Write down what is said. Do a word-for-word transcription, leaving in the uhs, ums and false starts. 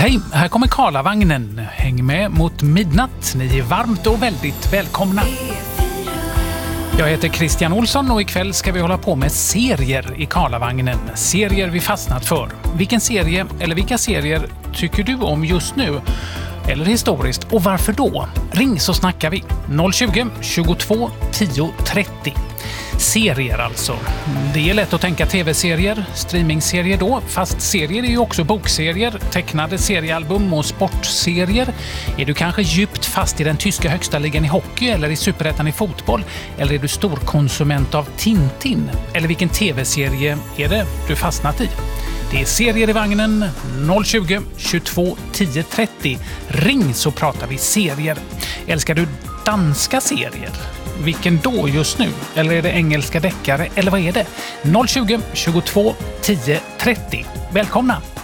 Hej, här kommer Karlavagnen. Häng med mot midnatt. Ni är varmt och väldigt välkomna. Jag heter Christian Olsson och ikväll ska vi hålla på med serier i Karlavagnen. Serier vi fastnat för. Vilken serie eller vilka serier tycker du om just nu? Eller historiskt, och varför då? Ring så snackar vi. noll tjugo, tjugotvå, tio, trettio. Serier alltså. Det är lätt att tänka tv-serier, streamingserier då, fast serier är ju också bokserier, tecknade seriealbum och sportserier. Är du kanske djupt fast i den tyska högsta ligan i hockey eller i superettan i fotboll? Eller är du storkonsument av Tintin? Eller vilken tv-serie är det du fastnat i? Det är serier i vagnen. noll tjugo, tjugotvå, tio, trettio. Ring så pratar vi serier. Älskar du danska serier? Vilken då just nu? Eller är det engelska deckare? Eller vad är det? noll tjugo, tjugotvå, tio, trettio. Välkomna!